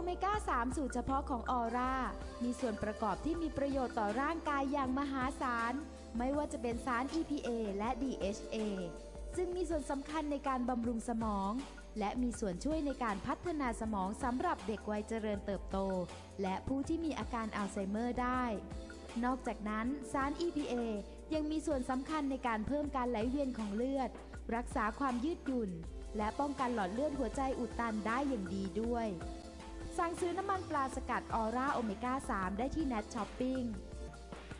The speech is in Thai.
เมก้า 3 สูตรเฉพาะของออร่ามีส่วนประกอบที่มีประโยชน์ต่อร่างกายอย่างมหาศาลไม่ว่าจะเป็นสาร EPA และ DHA ซึ่งมีส่วนสำคัญในการบำรุงสมองและมีส่วนช่วยในการพัฒนาสมองสำหรับเด็กวัยเจริญเติบโตและผู้ที่มีอาการอัลไซเมอร์ได้นอกจากนั้นสาร EPA ยังมีส่วนสำคัญในการเพิ่มการไหลเวียนของเลือดรักษาความยืดหยุ่นและป้องกันหลอดเลือดหัวใจอุดตันได้อย่างดีด้วยสั่งซื้อน้ำมันปลาสกัดออร่าโอเมก้า 3 ได้ที่ Net Shopping